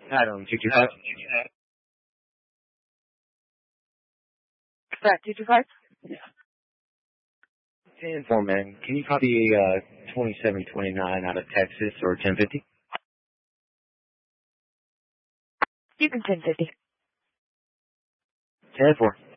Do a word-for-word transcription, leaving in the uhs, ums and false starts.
I don't two two five. Correct, two two five? ten four, man. Can you copy uh, twenty-seven twenty-nine out of Texas or ten fifty? You can ten fifty. ten four.